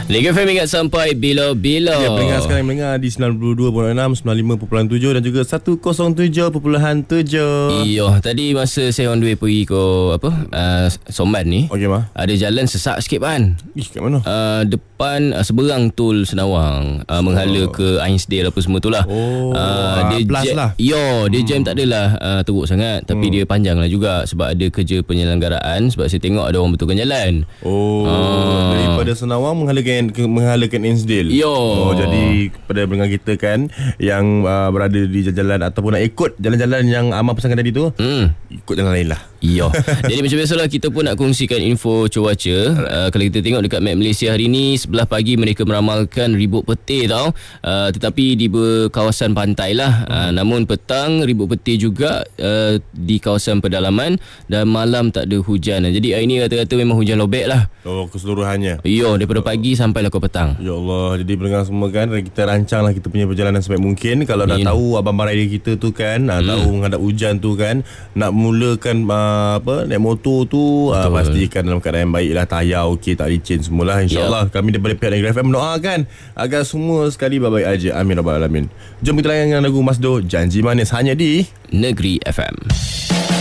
Liga FM ingat sampai bila-bila. Ya, pendengar sekarang mendengar di 92.6, 95.7 dan juga 107.7. Iyo, tadi masa saya on the way pergi ke Somban ni. Okey, mah. Ada jalan sesak sikit kan. Kat mana? Depan seberang tol Senawang, menghala ke Ainsdale apa semua tu lah. Dia plus jam, lah. dia jam tak adalah teruk sangat, tapi dia panjang lah juga sebab ada kerja penyelenggaraan. Sebab saya tengok ada orang betulkan jalan. Daripada Senawang menghalakan Ainsdale. Jadi pada pendengar kita kan yang berada di jalan ataupun nak ikut jalan-jalan yang Amal pesankan tadi tu, ikut jalan lain lah. Jadi macam biasalah, kita pun nak kongsikan info cuaca. Kalau kita tengok dekat map Malaysia hari ni, sebelah pagi mereka meramalkan ribut petir tau, tetapi di kawasan pantai lah. Namun petang ribut petir juga di kawasan pedalaman, dan malam tak ada hujan. Jadi hari ni rata-rata memang hujan lobek lah. Keseluruhannya. Daripada pagi sampailah ke petang. Ya Allah, jadi pendengar semua kan, kita rancanglah kita punya perjalanan sebaik mungkin. Kalau dah tahu abang rider kita tu kan, tahu menghadap hujan tu kan, nak mulakan naik motor tu, pastikan dalam keadaan yang baik lah, tayar okey, tak licin semualah. InsyaAllah kami daripada pihak Negeri FM mendoakan agar semua sekali baik-baik aja. Amin rabbal alamin. Jom kita layankan lagu Masdo, Janji Manis, hanya di Negeri FM.